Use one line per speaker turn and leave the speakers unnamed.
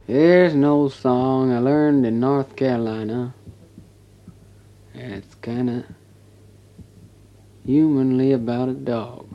There's an old song I learned in North Carolina. It's kinda humanly about a dog.